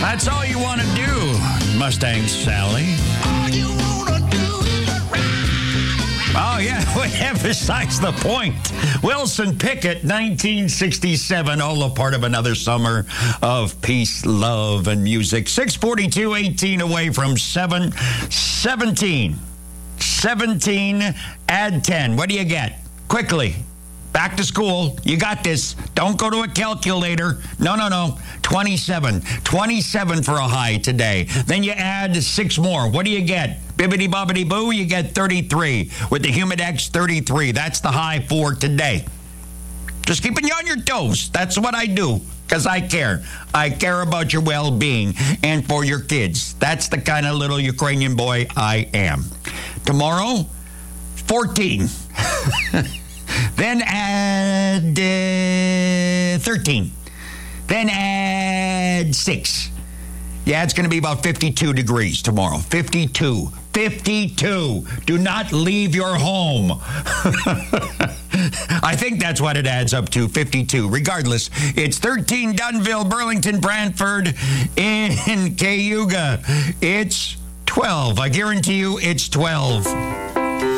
That's all you want to do, Mustang Sally. All you wanna do is Oh, yeah, we emphasize the point. Wilson Pickett, 1967, all a part of another summer of peace, love, and music. 6:42, 18 away from 7. 17. 17, add 10. What do you get? Quickly. Back to school. You got this. Don't go to a calculator. No. 27. 27 for a high today. Then you add 6 more. What do you get? Bibbidi bobbidi boo, you get 33. With the Humidex, 33. That's the high for today. Just keeping you on your toes. That's what I do. Because I care. I care about your well-being and for your kids. That's the kind of little Ukrainian boy I am. Tomorrow, 14. Then add 13. Then add 6. Yeah, it's going to be about 52 degrees tomorrow. 52. 52. Do not leave your home. I think that's what it adds up to, 52. Regardless, it's 13 Dunville, Burlington, Brantford, in Cayuga. It's 12. I guarantee you it's 12.